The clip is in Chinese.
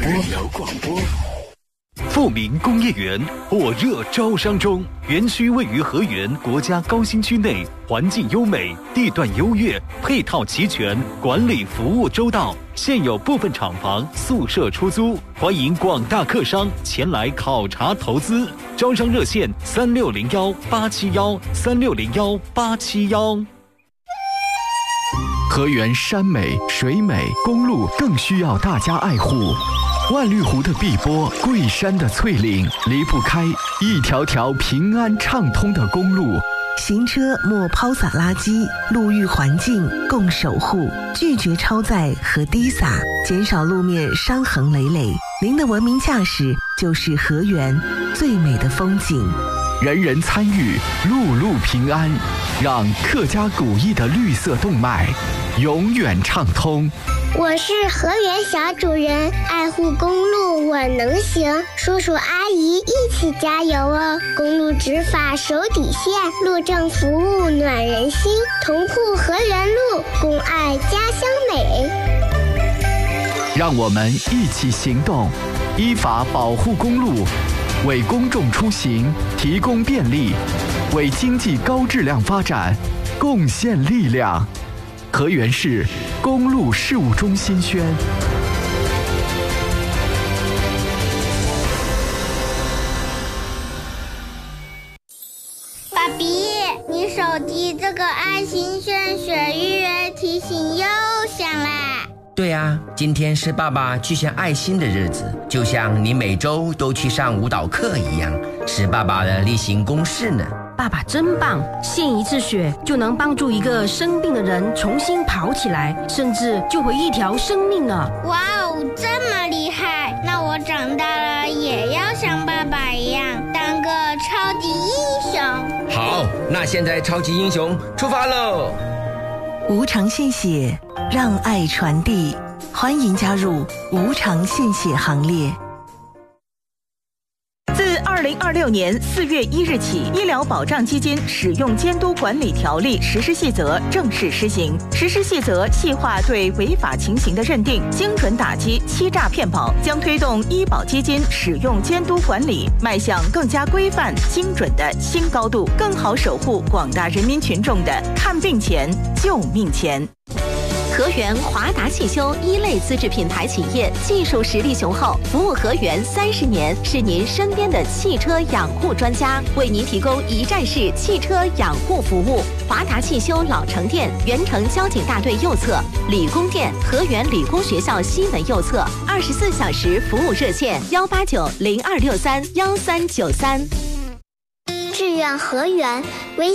富民工业园火热招商中，园区位于河源国家高新区内，环境优美，地段优越，配套齐全，管理服务周到。现有部分厂房、宿舍出租，欢迎广大客商前来考察投资。招商热线3601-871，3601-871。 河源山美水美，公路更需要大家爱护。万绿湖的碧波，桂山的翠岭，离不开一条条平安畅通的公路。 行车莫抛洒垃圾，路域环境共守护，拒绝超载和滴洒，减少路面伤痕累累。您的文明驾驶就是河源最美的风景。 人人参与，路路平安，让客家古意的绿色动脉永远畅通。 我是河源小主人，爱护公路我能行，叔叔阿姨一起加油哦！公路执法守底线，路政服务暖人心，同护河源路，共爱家乡美。 让我们一起行动，依法保护公路，为公众出行提供便利，为经济高质量发展贡献力量。河源市公路事务中心宣。 爸比，你手机这个爱心炫雪预约提醒又响啦。 对啊，今天是爸爸去献爱心的日子，就像你每周都去上舞蹈课一样，是爸爸的例行公事呢。 爸爸真棒，献一次血就能帮助一个生病的人重新跑起来，甚至救回一条生命呢。 哇哦，这么厉害！那我长大了也要像爸爸一样当个超级英雄。 好，那现在超级英雄出发喽！ 无偿献血，让爱传递，欢迎加入无偿献血行列。 自2026年4月1日起，医疗保障基金使用监督管理条例实施细则正式施行。实施细则细化对违法情形的认定，精准打击欺诈骗保，将推动医保基金使用监督管理迈向更加规范、精准的新高度，更好守护广大人民群众的看病钱、救命钱。 河源华达汽修一类资质品牌企业，技术实力雄厚，服务河源30年，是您身边的汽车养护专家，为您提供一站式汽车养护服务。华达汽修老城店，原城交警大队右侧，理工店河源理工学校西门右侧，24小时服务热线18902631393。 志愿河源，微